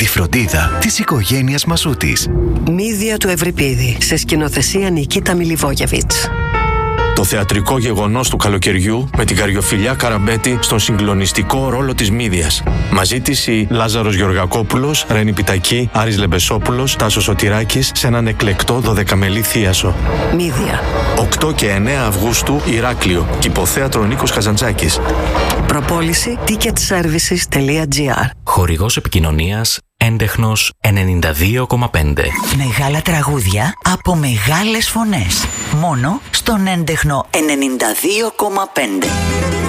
τη φροντίδα της οικογένειας Μασούτης. Μύδια του Ευρυπίδη, σε σκηνοθεσία Νικίτα Μιλιβόγεβιτς. Το θεατρικό γεγονός του καλοκαιριού με την Καριοφιλιά Καραμπέτη στον συγκλονιστικό ρόλο της Μύδιας. Μαζί της η Λάζαρος Γεωργακόπουλος, Ρένη Πιτακή, Άρης Λεμπεσόπουλος, Τάσος Σωτηράκης σε έναν εκλεκτό 12μελή θίασο. Μύδια. 8 και 9 Αυγούστου Ηράκλειο. Κυποθέατρο Νίκος Χαζαντζάκης. Προπόληση ticketservices.gr. Χορηγός επικοινωνίας Έντεχνος 92,5. Μεγάλα τραγούδια από μεγάλες φωνές. Μόνο στον Έντεχνο 92,5.